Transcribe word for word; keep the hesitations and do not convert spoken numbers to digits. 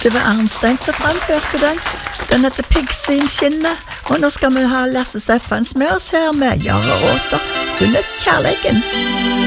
Det var Arnstein som framførte den. Den heter Piggsvinskinnet, og nå skal vi ha Lasse Steffans med oss her med Jarre Råter, funnet kjærleiken.